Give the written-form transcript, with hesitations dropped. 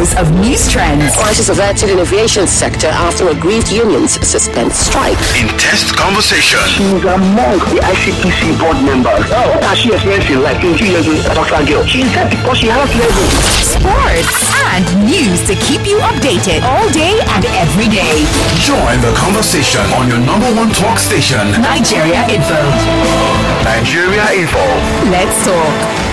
source of news trends. Crisis averted in aviation sector after aggrieved unions suspend strike. Intense conversation. She's among the ICPC board members. What has she experienced in life in 2 years with a doctor girl? She said because she has level. Sports and news to keep you updated all day and every day. Join the conversation on your number one talk station. Nigeria Info. Nigeria Info. Let's talk.